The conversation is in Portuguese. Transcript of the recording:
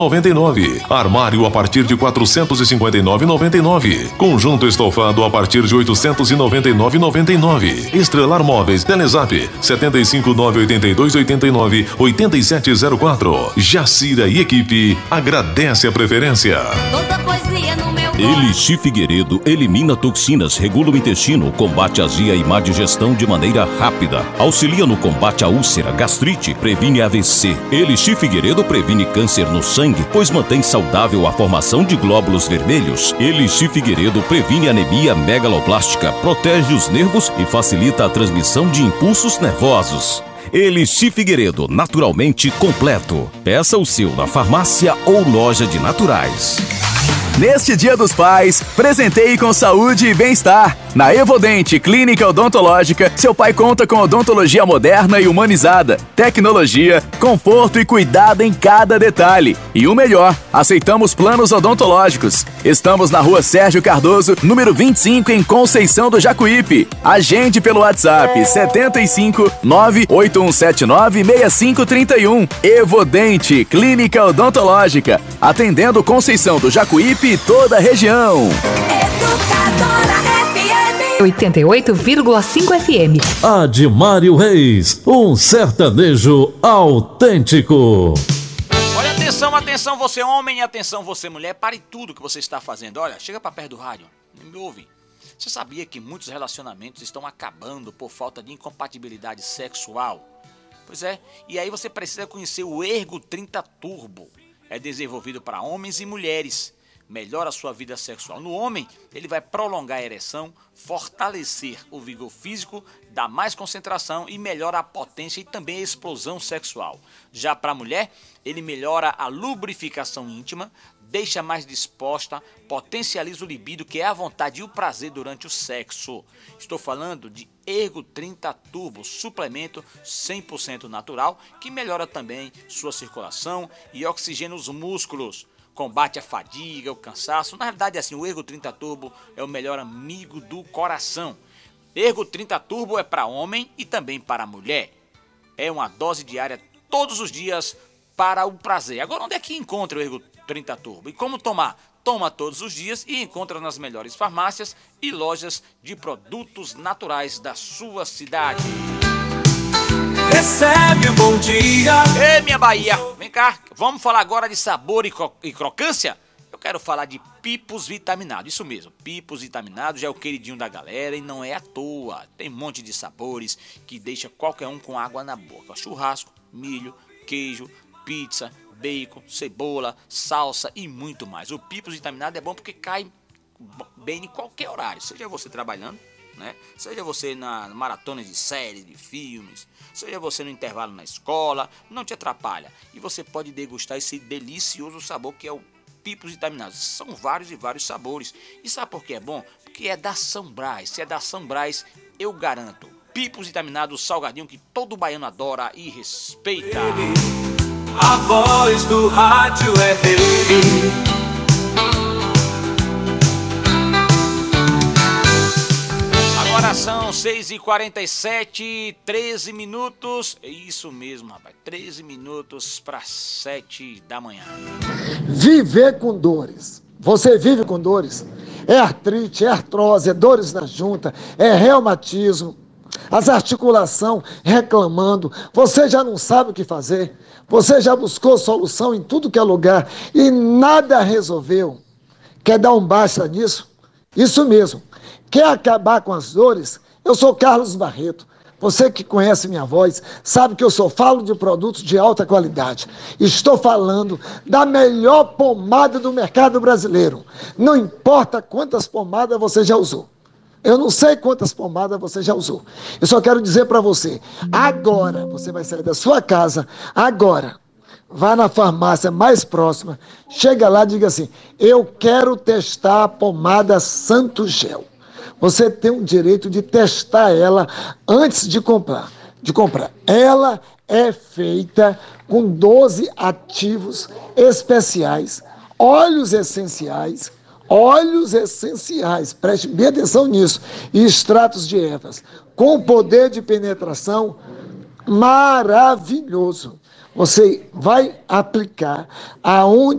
99. Armário a partir de 459,99. Conjunto estofado a partir de 899,99. Estrelar Móveis, Telezap 75982898704. Jacira e equipe agradece a preferência. Toda poesia no meu Elixir Figueiredo elimina toxinas, regula o intestino, combate azia e má digestão de maneira rápida. Auxilia no combate à úlcera, gastrite, previne AVC. Elixir Figueiredo previne câncer no sangue, pois mantém saudável a formação de glóbulos vermelhos. Elixir Figueiredo previne anemia megaloblástica, protege os nervos e facilita a transmissão de impulsos nervosos. Elixir Figueiredo, naturalmente completo. Peça o seu na farmácia ou loja de naturais. Neste Dia dos Pais, presenteie com saúde e bem-estar. Na Evodente Clínica Odontológica, seu pai conta com odontologia moderna e humanizada, tecnologia, conforto e cuidado em cada detalhe. E o melhor, aceitamos planos odontológicos. Estamos na Rua Sérgio Cardoso, número 25, em Conceição do Jacuípe. Agende pelo WhatsApp 75 98179 6531. Evodente Clínica Odontológica, atendendo Conceição do Jacuípe e toda a região. Educadora FM 88,5 FM. Admário Reis, um sertanejo autêntico. Olha, atenção, atenção você homem e atenção você mulher, pare tudo que você está fazendo. Olha, chega para perto do rádio, me ouve. Você sabia que muitos relacionamentos estão acabando por falta de incompatibilidade sexual? Pois é, e aí você precisa conhecer o Ergo 30 Turbo. É desenvolvido para homens e mulheres. Melhora a sua vida sexual. No homem, ele vai prolongar a ereção, fortalecer o vigor físico, dar mais concentração e melhora a potência e também a explosão sexual. Já para a mulher, ele melhora a lubrificação íntima, deixa mais disposta, potencializa o libido, que é a vontade e o prazer durante o sexo. Estou falando de Ergo 30 Turbo, suplemento 100% natural, que melhora também sua circulação e oxigena os músculos. Combate a fadiga, o cansaço. Na realidade, assim, o Ergo 30 Turbo é o melhor amigo do coração. Ergo 30 Turbo é para homem e também para mulher. É uma dose diária todos os dias para o prazer. Agora, onde é que encontra o Ergo 30 Turbo? E como tomar? Toma todos os dias e encontra nas melhores farmácias e lojas de produtos naturais da sua cidade. Recebe um bom dia. Ei, minha Bahia, vem cá, vamos falar agora de sabor e crocância? Eu quero falar de Pipos Vitaminado, isso mesmo, Pipos Vitaminado já é o queridinho da galera e não é à toa. Tem um monte de sabores que deixa qualquer um com água na boca. Churrasco, milho, queijo, pizza, bacon, cebola, salsa e muito mais. O Pipos Vitaminado é bom porque cai bem em qualquer horário, seja você trabalhando, né? Seja você na maratona de séries, de filmes, seja você no intervalo na escola, não te atrapalha. E você pode degustar esse delicioso sabor que é o Pipos Vitaminados. São vários e vários sabores. E sabe por que é bom? Porque é da São Brás. Se é da São Brás, eu garanto. Pipos Vitaminados, salgadinho que todo baiano adora e respeita. A voz do rádio é dele. Agora são 6h47, 13 minutos. É isso mesmo, rapaz. 13 minutos para 7 da manhã. Viver com dores. Você vive com dores? É artrite, é artrose, é dores na junta, é reumatismo, as articulações reclamando. Você já não sabe o que fazer. Você já buscou solução em tudo que é lugar e nada resolveu. Quer dar um basta nisso? Isso mesmo. Quer acabar com as dores? Eu sou Carlos Barreto. Você que conhece minha voz, sabe que eu só falo de produtos de alta qualidade. Estou falando da melhor pomada do mercado brasileiro. Não importa quantas pomadas você já usou. Eu não sei quantas pomadas você já usou. Eu só quero dizer para você, agora você vai sair da sua casa, agora, vá na farmácia mais próxima, chega lá e diga assim, eu quero testar a pomada Santo Gel. Você tem o direito de testar ela antes de comprar. Ela é feita com 12 ativos especiais, óleos essenciais, preste bem atenção nisso, e extratos de ervas, com poder de penetração maravilhoso. Você vai aplicar aonde